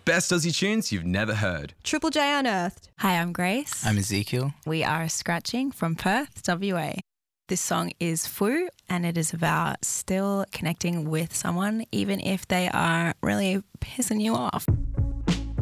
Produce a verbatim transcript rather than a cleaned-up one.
best Aussie tunes you've never heard. Triple J Unearthed. Hi, I'm Grace. I'm Ezekiel. We are Scratching from Perth, W A. This song is Foo, and it is about still connecting with someone even if they are really pissing you off.